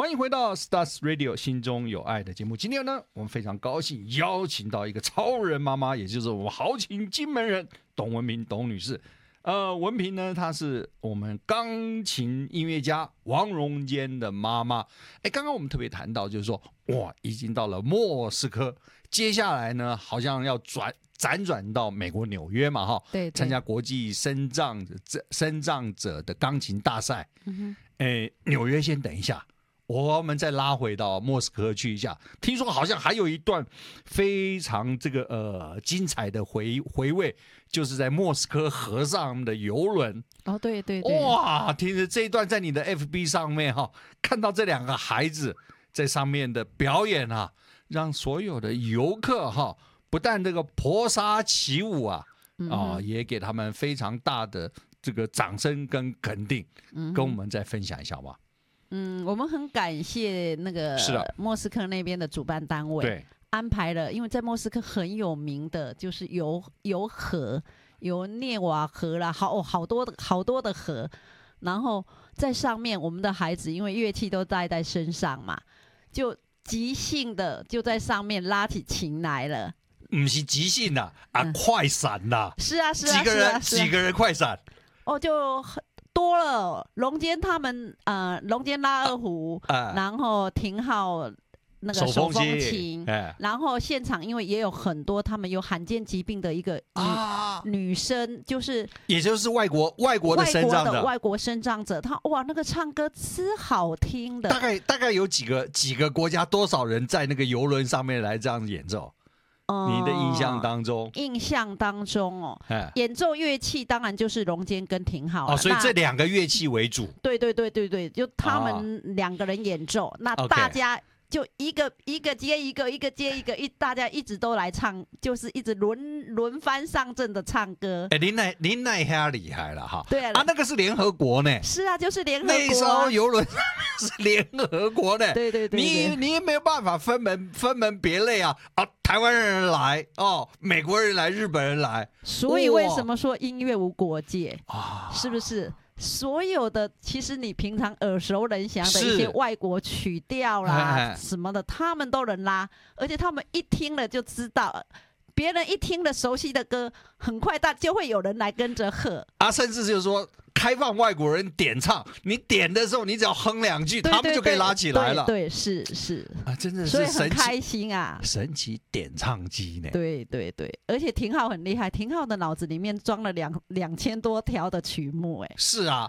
欢迎回到 Stars Radio 心中有爱的节目。今天呢，我们非常高兴邀请到一个超人妈妈，也就是我们豪情金门人董文萍董女士。文萍呢，她是我们钢琴音乐家王荣坚的妈妈。刚刚我们特别谈到，就是说，哇，已经到了莫斯科，接下来呢，好像要辗转到美国纽约嘛，哈， 对， 参加国际身障者的钢琴大赛。纽约先等一下。我们再拉回到莫斯科去一下，听说好像还有一段非常精彩的回味，就是在莫斯科河上的游轮。 哦，对， 哇，听着这一段在你的 FB 上面看到这两个孩子在上面的表演让所有的游客不但这个婆娑起舞也给他们非常大的这个掌声跟肯定，跟我们再分享一下吧。 我们很感谢那个莫斯科那边的主办单位， 对， 安排了，因为在莫斯科很有名的就是游河，有涅瓦河啦，好多的河，然后在上面我们的孩子因为乐器都带在身上嘛，就即兴的就在上面拉起琴来了。 不是即兴的快闪的。 是啊， 几个人快闪？ 就多了，龙坚他们龙坚拉二胡，然后廷浩那个手风琴，然后现场因为也有很多他们有罕见疾病的一个女生， 也就是外国的外国生长者，她那个唱歌之好听的， 大概有几个国家多少人在那个游轮上面来这样演奏？你的印象当中演奏乐器当然就是龙坚跟廷浩所以这两个乐器为主。 对，就他们两个人演奏，那大家就一个接一个，大家一直都来唱，就是一直轮番上阵的唱歌。 您那下厉害了哈！ 对啊， 那个是联合国呢。 是啊，就是联合国。 那艘游轮是联合国呢。 对， 你没有办法分门别类台湾人来美国人来，日本人来。 所以为什么说音乐无国界是不是？所有的其实你平常耳熟能详的一些外国曲调啦什么的，他们都能拉，而且他们一听了就知道，别人一听了熟悉的歌，很快就会有人来跟着和甚至就是说开放外国人点唱，你点的时候你只要哼两句，他们就可以拉起来了。 对，是真的是所以很开心神奇点唱机呢。 对，而且廷浩很厉害，廷浩的脑子里面装了2000多条的曲目。 是啊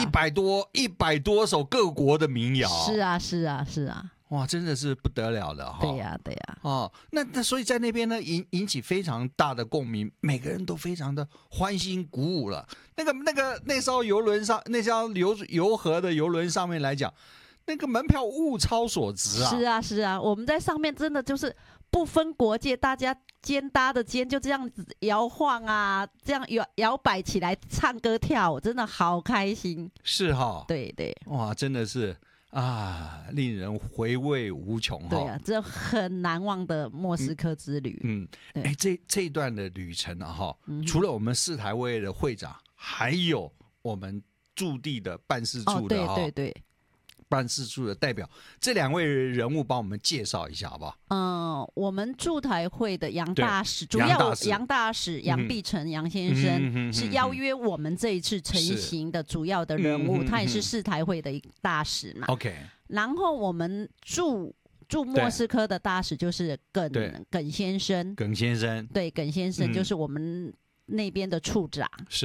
，100多首各国的民谣。 是啊。 哇，真的是不得了的对呀。 那所以在那边呢，引起非常大的共鸣，每个人都非常的欢欣鼓舞了。那艘游轮上，那艘游河的游轮上面来讲，那个门票物超所值是啊，我们在上面真的就是不分国界，大家肩搭的肩就这样子摇晃这样摇摆起来唱歌跳舞，真的好开心。 是对， 哇，真的是。令人回味无穷。 对啊，这很难忘的莫斯科之旅。 这一段的旅程除了我们世台会的会长，还有我们驻地的办事处的对办事处的代表，这两位人物帮我们介绍一下好不好？ 我们驻台会的杨大使，主要杨大使杨必成杨先生是邀约我们这一次成行的主要的人物，他也是世台会的一个大使嘛。 OK， 然后我们驻莫斯科的大使就是耿先生， 耿先生， 对，耿先生就是我们那边的处长。